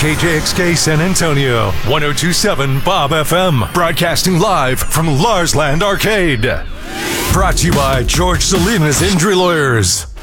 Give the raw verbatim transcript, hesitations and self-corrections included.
K J X K San Antonio, one oh two point seven Bob F M, broadcasting live from Larsland Arcade. Brought to you by George Salinas Injury Lawyers.